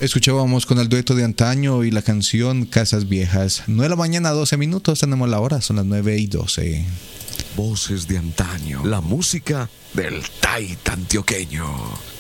Escuchábamos con el dueto de antaño y la canción Casas Viejas. 9 de la mañana, 12 minutos, tenemos la hora, son las 9:12. Voces de antaño, la música del Taita antioqueño.